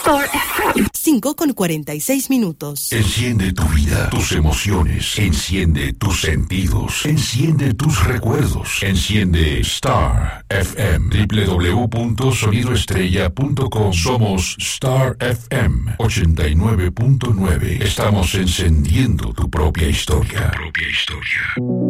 5:46. Enciende tu vida, tus emociones, enciende tus sentidos, enciende tus recuerdos, enciende Star FM, www.sonidoestrella.com. Somos Star FM 89.9. Estamos encendiendo tu propia historia.